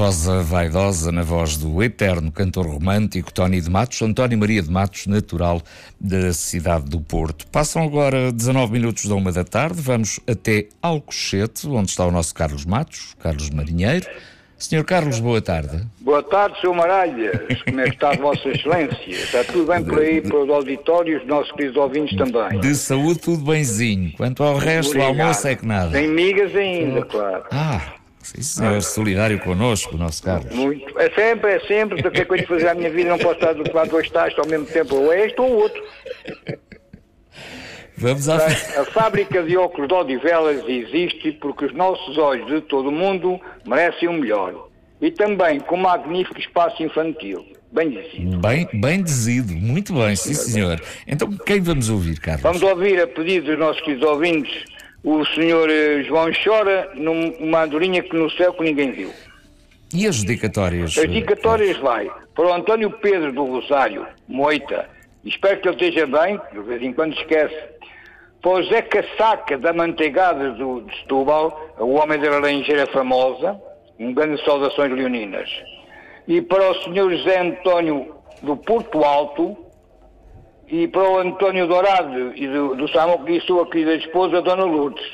Rosa Vaidosa, na voz do eterno cantor romântico Tony de Matos, António Maria de Matos, natural da cidade do Porto. Passam agora 19 minutos da 1 da tarde, vamos até Alcochete, onde está o nosso Carlos Matos, Carlos Marinheiro. Senhor Carlos, boa tarde. Boa tarde, Sr. Maralhas. Como é que está a Vossa Excelência? Está tudo bem por aí, para os auditórios, nossos queridos ouvintes também? De saúde, tudo benzinho. Quanto ao resto, o almoço é que nada. Tem migas ainda, claro. Sim, senhor, solidário connosco, o nosso Carlos. Muito. É sempre. O que é que eu de fazer à minha vida? Não posso estar do lado dois tachos ao mesmo tempo, ou este ou outro. Vamos à A fábrica de óculos de Odivelas existe porque os nossos olhos de todo o mundo merecem o melhor. E também com um magnífico espaço infantil. Bem dizido. Bem dizido, muito bem, sim senhor. Então, quem vamos ouvir, Carlos? Vamos ouvir, a pedido dos nossos queridos ouvintes, o senhor João Chora, numa andorinha que no céu que ninguém viu. E as dedicatórias? As dedicatórias vai para o António Pedro do Rosário, Moita. Espero que ele esteja bem, de vez em quando esquece. Para o Zé Casaca da Manteigada de Setúbal, o homem da laranjeira famosa, grande saudações leoninas. E para o senhor José António do Porto Alto, e para o António Dourado e do Samuco e sua querida esposa, Dona Lourdes.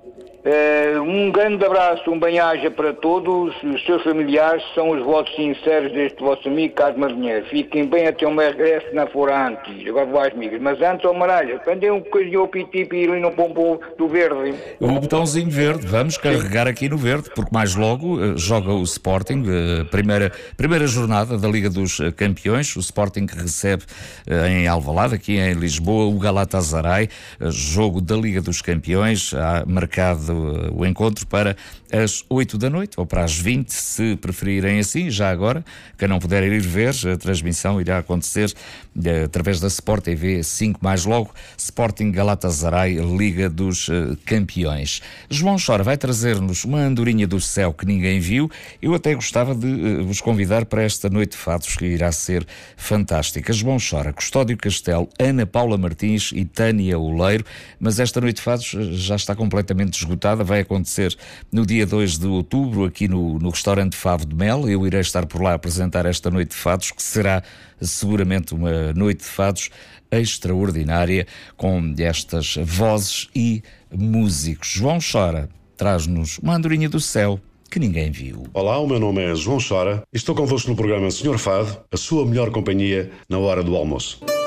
Um grande abraço, um bem-aja para todos os seus familiares, são os votos sinceros deste vosso amigo Carlos Marinheiro. Fiquem bem até o meu regresso na fora antes. Agora vou às migas. Mas antes, ao Maralha, prendem um bocadinho ao piti-pi ali no pompom do verde. O botãozinho verde, vamos carregar aqui no verde, porque mais logo joga o Sporting, primeira jornada da Liga dos Campeões. O Sporting que recebe em Alvalade, aqui em Lisboa, o Galatasaray, jogo da Liga dos Campeões. Há marcado o encontro para as 8 da noite, ou para as 20, se preferirem assim. Já agora, quem não puder ir ver, a transmissão irá acontecer através da Sport TV 5 mais logo, Sporting Galatasaray, Liga dos Campeões. João Chora vai trazer-nos uma andorinha do céu que ninguém viu. Eu até gostava de vos convidar para esta noite de fados, que irá ser fantástica. João Chora, Custódio Castelo, Ana Paula Martins e Tânia Oleiro, mas esta noite de fados já está completamente esgotada. Vai acontecer no dia 2 de outubro, aqui no restaurante Favo de Mel. Eu irei estar por lá a apresentar esta noite de fados, que será seguramente uma noite de fados extraordinária, com estas vozes e músicos. João Chora traz-nos uma andorinha do céu que ninguém viu. Olá, o meu nome é João Chora e estou convosco no programa Senhor Fado, a sua melhor companhia na hora do almoço.